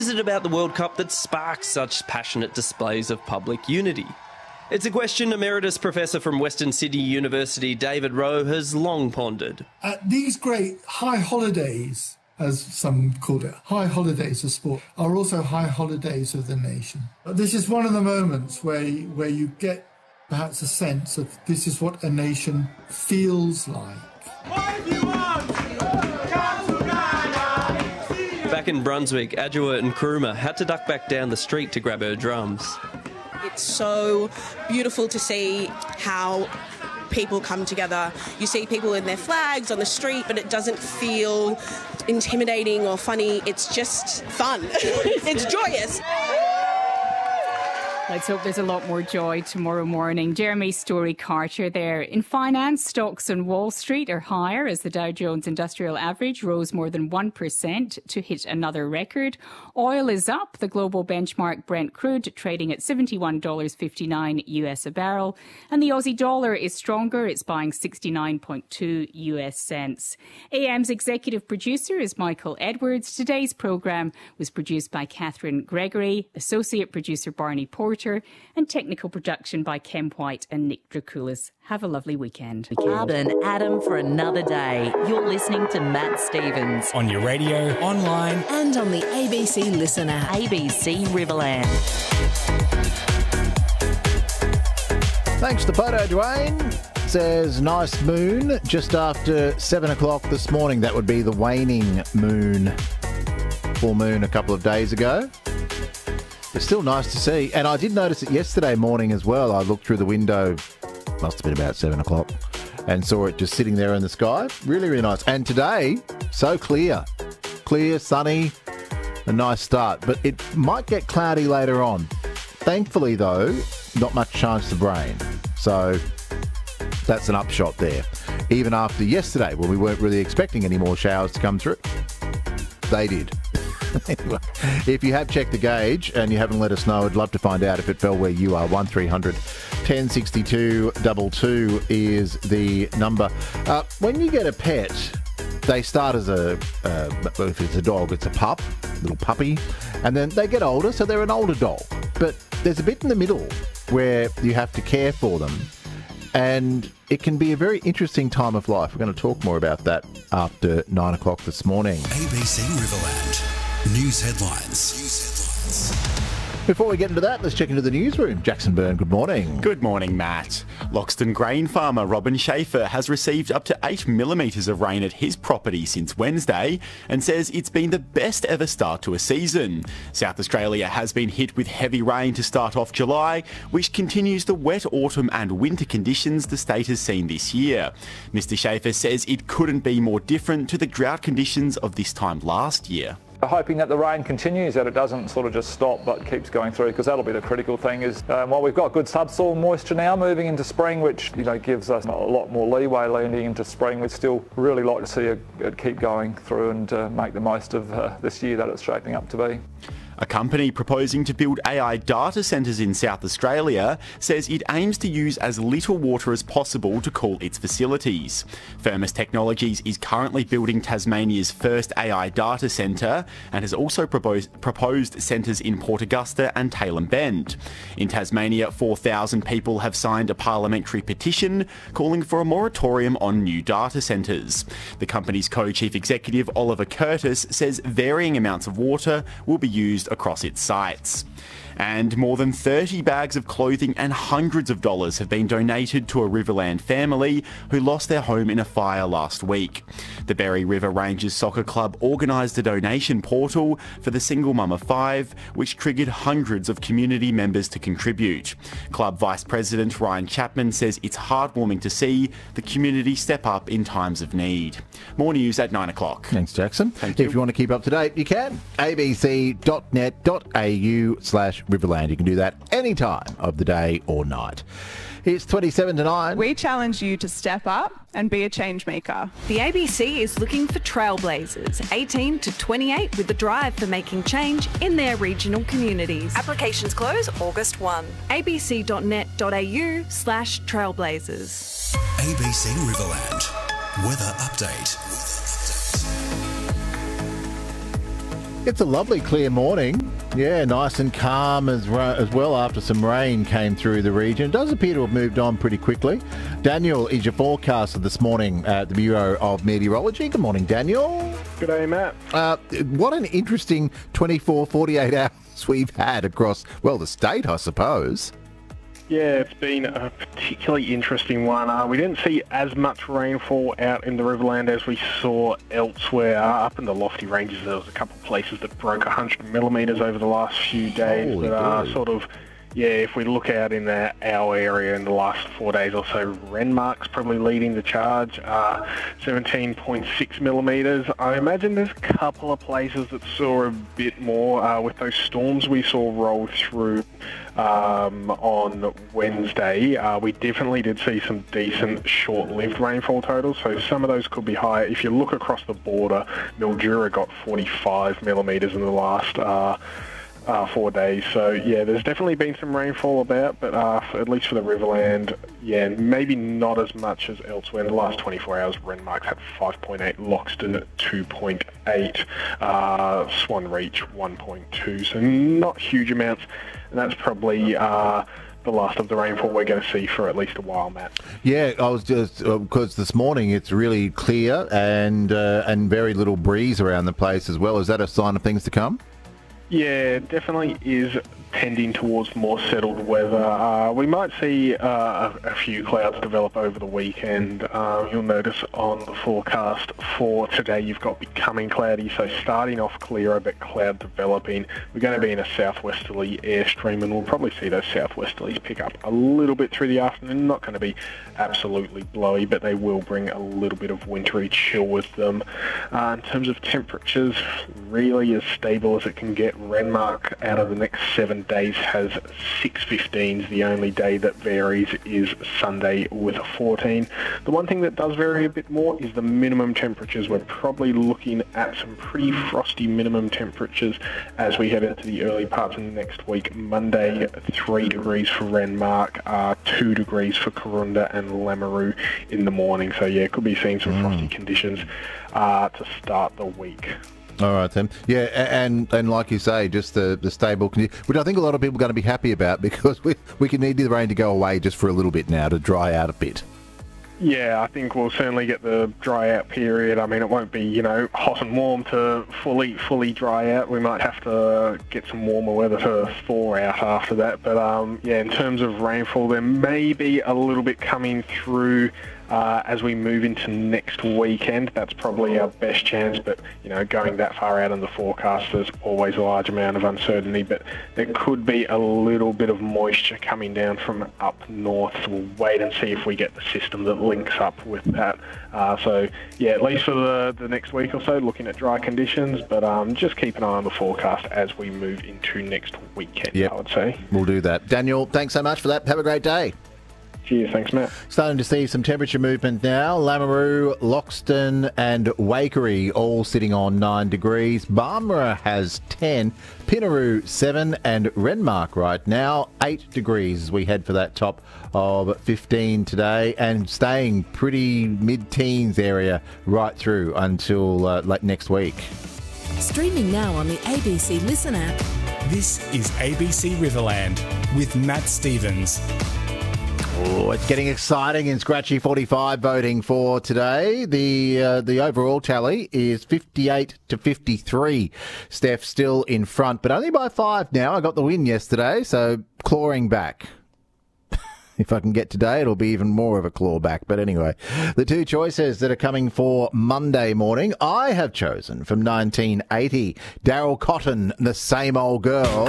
What is it about the World Cup that sparks such passionate displays of public unity? It's a question Emeritus Professor from Western Sydney University, David Rowe, has long pondered. These great high holidays, as some called it, high holidays of sport, are also high holidays of the nation. This is one of the moments where you get perhaps a sense of this is what a nation feels like. Back in Brunswick, Adjoa and Nkrumah had to duck back down the street to grab her drums. It's so beautiful to see how people come together. You see people in their flags on the street, but it doesn't feel intimidating or funny. It's just fun. It's joyous. Let's hope there's a lot more joy tomorrow morning. Jeremy Story-Carter there. In finance, stocks on Wall Street are higher as the Dow Jones Industrial Average rose more than 1% to hit another record. Oil is up. The global benchmark Brent crude trading at $71.59 US a barrel. And the Aussie dollar is stronger. It's buying 69.2 US cents. AM's executive producer is Michael Edwards. Today's programme was produced by Catherine Gregory, associate producer Barney Porter, and technical production by Kem White and Nick Dracoulis. Have a lovely weekend. Carbon Adam for another day. You're listening to Matt Stevens. On your radio, online, and on the ABC Listen app. ABC Riverland. Thanks to Photo Dwayne. Says nice moon just after 7 o'clock this morning. That would be the waning moon. Full moon a couple of days ago. It's still nice to see. And I did notice it yesterday morning as well. I looked through the window, must have been about 7 o'clock, and saw it just sitting there in the sky. Really, really nice. And today, so clear. Clear, sunny, a nice start. But it might get cloudy later on. Thankfully, though, not much chance of rain. So that's an upshot there. Even after yesterday, when we weren't really expecting any more showers to come through, they did. Anyway, if you have checked the gauge and you haven't let us know, I'd love to find out if it fell where you are. 1300 1062 22 is the number. When you get a pet, they start as if it's a dog, it's a pup, little puppy, and then they get older, so they're an older dog. But there's a bit in the middle where you have to care for them, and it can be a very interesting time of life. We're going to talk more about that after 9 o'clock this morning. ABC Riverland. News headlines. Before we get into that, let's check into the newsroom. Jackson Byrne, good morning. Good morning, Matt. Loxton grain farmer Robin Schaefer has received up to 8 millimetres of rain at his property since Wednesday and says it's been the best ever start to a season. South Australia has been hit with heavy rain to start off July, which continues the wet autumn and winter conditions the state has seen this year. Mr Schaefer says it couldn't be more different to the drought conditions of this time last year. Hoping that the rain continues, that it doesn't sort of just stop but keeps going through, because that'll be the critical thing. Is while we've got good subsoil moisture now moving into spring, which gives us a lot more leeway leading into spring, we'd still really like to see it keep going through and make the most of this year that it's shaping up to be. A company proposing to build AI data centres in South Australia says it aims to use as little water as possible to cool its facilities. Firmus Technologies is currently building Tasmania's first AI data centre and has also proposed centres in Port Augusta and Tailem Bend. In Tasmania, 4,000 people have signed a parliamentary petition calling for a moratorium on new data centres. The company's co-chief executive, Oliver Curtis, says varying amounts of water will be used across its sites. And more than 30 bags of clothing and hundreds of dollars have been donated to a Riverland family who lost their home in a fire last week. The Berry River Rangers Soccer Club organised a donation portal for the single mum of 5, which triggered hundreds of community members to contribute. Club Vice President Ryan Chapman says it's heartwarming to see the community step up in times of need. More news at 9 o'clock. Thanks, Jackson. Thank you. If you want to keep up to date, you can. abc.net.au/Riverland. You can do that any time of the day or night. It's 27 to 9. We challenge you to step up and be a change maker. The ABC is looking for trailblazers, 18 to 28, with the drive for making change in their regional communities. Applications close August 1. abc.net.au/trailblazers. ABC Riverland. Weather update. It's a lovely clear morning. Yeah, nice and calm as well after some rain came through the region. It does appear to have moved on pretty quickly. Daniel is your forecaster this morning at the Bureau of Meteorology. Good morning, Daniel. Good day, Matt. What an interesting 24, 48 hours we've had across, well, the state, I suppose. Yeah, it's been a particularly interesting one. We didn't see as much rainfall out in the Riverland as we saw elsewhere. Up in the lofty ranges, there was a couple of places that broke 100 millimetres over the last few days. If we look out in our area in the last 4 days or so, Renmark's probably leading the charge, 17.6 millimetres. I imagine there's a couple of places that saw a bit more with those storms we saw roll through on Wednesday. We definitely did see some decent short-lived rainfall totals, so some of those could be higher. If you look across the border, Mildura got 45 millimetres in the last 4 days. So, yeah, there's definitely been some rainfall about, but at least for the Riverland, yeah, maybe not as much as elsewhere. In the last 24 hours, Renmark's had 5.8, Loxton 2.8, Swan Reach 1.2, so not huge amounts, and that's probably the last of the rainfall we're going to see for at least a while, Matt. Yeah, I was just, because this morning it's really clear and very little breeze around the place as well. Is that a sign of things to come? Yeah, it definitely is tending towards more settled weather. We might see a few clouds develop over the weekend. You'll notice on the forecast for today you've got becoming cloudy, so starting off clearer but cloud developing. We're going to be in a southwesterly airstream, and we'll probably see those southwesterlies pick up a little bit through the afternoon. Not going to be absolutely blowy, but they will bring a little bit of wintry chill with them. In terms of temperatures, really as stable as it can get. Renmark out of the next 7 days has 6.15s. The only day that varies is Sunday with a 14. The one thing that does vary a bit more is the minimum temperatures. We're probably looking at some pretty frosty minimum temperatures as we head into the early parts of next week. Monday, 3 degrees for Renmark, 2 degrees for Karoonda and Lameroo in the morning. So yeah, could be seeing some frosty conditions to start the week. All right, Tim. Yeah, and like you say, just the stable condition, which I think a lot of people are going to be happy about, because we can need the rain to go away just for a little bit now to dry out a bit. Yeah, I think we'll certainly get the dry out period. I mean, it won't be, hot and warm to fully dry out. We might have to get some warmer weather to thaw out after that. But in terms of rainfall, there may be a little bit coming through as we move into next weekend. That's probably our best chance, but going that far out in the forecast, there's always a large amount of uncertainty, but there could be a little bit of moisture coming down from up north. We'll wait and see if we get the system that links up with that. At least for the next week or so, looking at dry conditions, but just keep an eye on the forecast as we move into next weekend, I would say. We'll do that. Daniel, thanks so much for that. Have a great day. Cheers, thanks, Matt. Starting to see some temperature movement now. Lameroo, Loxton and Waikerie all sitting on 9 degrees. Barmera has 10, Pinaroo 7 and Renmark right now 8 degrees as we head for that top of 15 today, and staying pretty mid-teens area right through until late next week. Streaming now on the ABC Listen app. This is ABC Riverland with Matt Stevens. Oh, it's getting exciting in Scratchy 45 voting for today. The overall tally is 58 to 53. Steph still in front, but only by 5 now. I got the win yesterday, so clawing back. If I can get today, it'll be even more of a clawback. But anyway, the two choices that are coming for Monday morning, I have chosen from 1980, Daryl Cotton, The Same Old Girl.